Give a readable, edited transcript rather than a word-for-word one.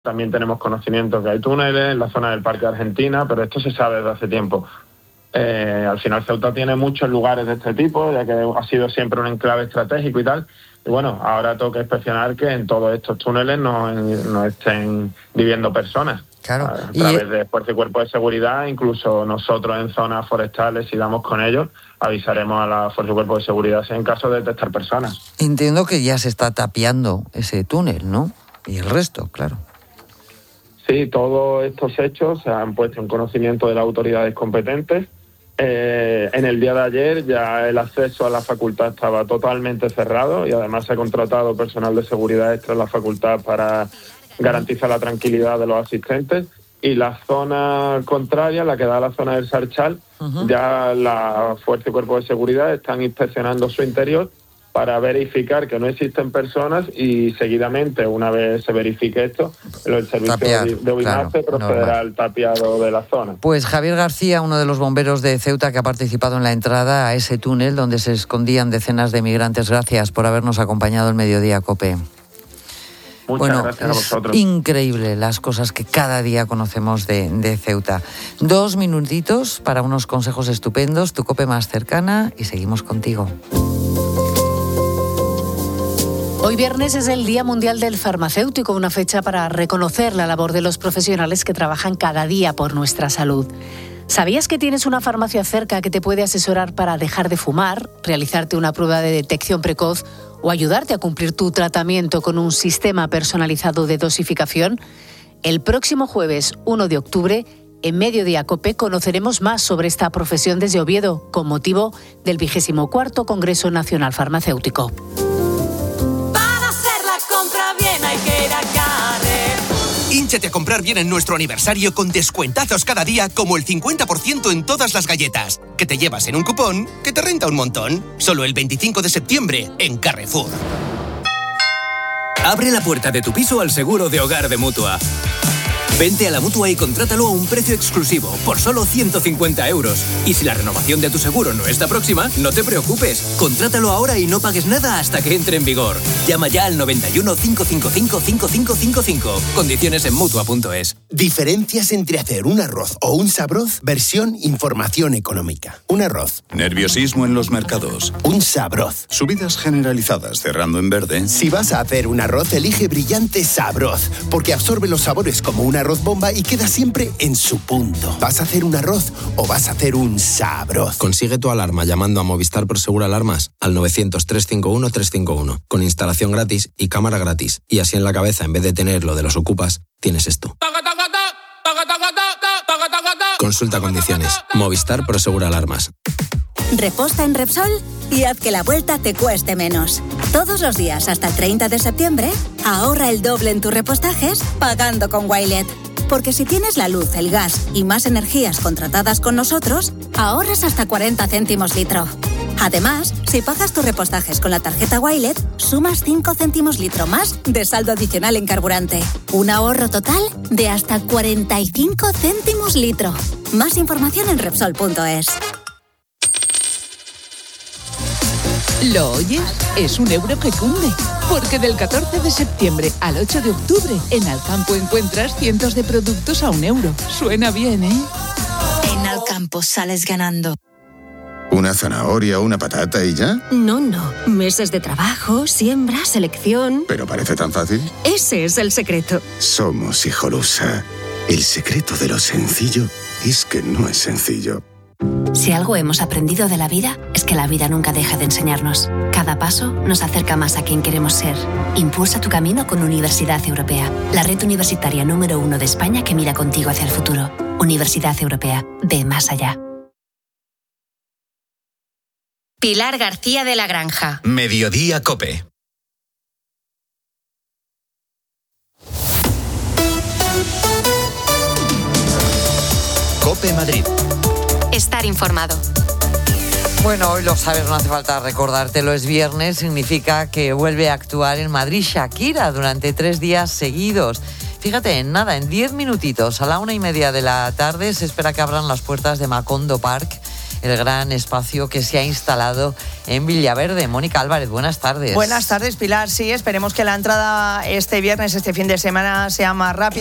También tenemos conocimiento que hay túneles en la zona del Parque de Argentina, pero esto se sabe desde hace tiempo. Al final Ceuta tiene muchos lugares de este tipo, ya que ha sido siempre un enclave estratégico y tal. Y bueno, ahora toca inspeccionar que en todos estos túneles no estén viviendo personas. Claro. A través de Fuerza y Cuerpo de Seguridad, incluso nosotros en zonas forestales, si damos con ellos, avisaremos a la Fuerza y Cuerpo de Seguridad en caso de detectar personas. Entiendo que ya se está tapiando ese túnel, ¿no? Y el resto, claro. Sí, todos estos hechos se han puesto en conocimiento de las autoridades competentes. En el día de ayer ya el acceso a la facultad estaba totalmente cerrado y además se ha contratado personal de seguridad extra en la facultad para garantizar la tranquilidad de los asistentes. Y la zona contraria, la que da a la zona del Sarchal, ya la Fuerza y Cuerpo de Seguridad están inspeccionando su interior para verificar que no existen personas y seguidamente, una vez se verifique esto, el servicio de UIMASTE procederá al tapiado de la zona. Pues Javier García, uno de los bomberos de Ceuta que ha participado en la entrada a ese túnel donde se escondían decenas de migrantes, gracias por habernos acompañado el Mediodía COPE. Muchas gracias a vosotros. Increíble las cosas que cada día conocemos de Ceuta. 2 minutitos para unos consejos estupendos, tu COPE más cercana y seguimos contigo. Hoy viernes es el Día Mundial del Farmacéutico, una fecha para reconocer la labor de los profesionales que trabajan cada día por nuestra salud. ¿Sabías que tienes una farmacia cerca que te puede asesorar para dejar de fumar, realizarte una prueba de detección precoz o ayudarte a cumplir tu tratamiento con un sistema personalizado de dosificación? El próximo jueves 1 de octubre, en Mediodía COPE, conoceremos más sobre esta profesión desde Oviedo, con motivo del 24º Congreso Nacional Farmacéutico. Hínchate a comprar bien en nuestro aniversario con descuentazos cada día, como el 50% en todas las galletas, que te llevas en un cupón que te renta un montón. Solo el 25 de septiembre en Carrefour. Abre la puerta de tu piso al seguro de hogar de Mutua. Vente a la Mutua y contrátalo a un precio exclusivo, por solo 150 euros. Y si la renovación de tu seguro no está próxima, no te preocupes. Contrátalo ahora y no pagues nada hasta que entre en vigor. Llama ya al 91 555 5555. Condiciones en Mutua.es. Diferencias entre hacer un arroz o un sabroz, versión información económica. Un arroz. Nerviosismo en los mercados. Un sabroz. Subidas generalizadas cerrando en verde. Si vas a hacer un arroz, elige Brillante Sabroz, porque absorbe los sabores como un arroz bomba y queda siempre en su punto. ¿Vas a hacer un arroz o vas a hacer un sabroz? Consigue tu alarma llamando a Movistar Prosegur Alarmas al 900-351-351, con instalación gratis y cámara gratis. Y así en la cabeza, en vez de tener lo de los ocupas, tienes esto. Consulta condiciones. Movistar Prosegur Alarmas. Reposta en Repsol y haz que la vuelta te cueste menos. Todos los días hasta el 30 de septiembre, ahorra el doble en tus repostajes pagando con Wilet. Porque si tienes la luz, el gas y más energías contratadas con nosotros, ahorras hasta 40 céntimos litro. Además, si pagas tus repostajes con la tarjeta Wilet, sumas 5 céntimos litro más de saldo adicional en carburante. Un ahorro total de hasta 45 céntimos litro. Más información en Repsol.es. ¿Lo oyes? Es un euro que cunde. Porque del 14 de septiembre al 8 de octubre, en Alcampo encuentras cientos de productos a €1. Suena bien, ¿eh? En Alcampo sales ganando. ¿Una zanahoria o una patata y ya? No. Meses de trabajo, siembra, selección. ¿Pero parece tan fácil? Ese es el secreto. Somos Hijolusa. El secreto de lo sencillo es que no es sencillo. Si algo hemos aprendido de la vida, es que la vida nunca deja de enseñarnos. Cada paso nos acerca más a quien queremos ser. Impulsa tu camino con Universidad Europea, la red universitaria número 1 de España que mira contigo hacia el futuro. Universidad Europea, ve más allá. Pilar García de la Granja. Mediodía COPE. COPE Madrid. Estar informado. Bueno, hoy lo sabes, no hace falta recordártelo, es viernes, significa que vuelve a actuar en Madrid Shakira durante 3 días seguidos. Fíjate, en 10 minutitos, a la 1:30 de la tarde, se espera que abran las puertas de Macondo Park, el gran espacio que se ha instalado en Villaverde. Mónica Álvarez, buenas tardes. Buenas tardes, Pilar. Sí, esperemos que la entrada este viernes, este fin de semana, sea más rápida.